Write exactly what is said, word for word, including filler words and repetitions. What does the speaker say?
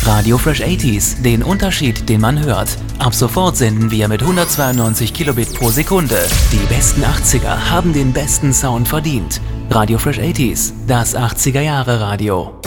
Radio Fresh achtziger, den Unterschied, den man hört. Ab sofort senden wir mit hundertzweiundneunzig Kilobit pro Sekunde. Die besten achtziger haben den besten Sound verdient. Radio Fresh achtziger, das achtziger Jahre Radio.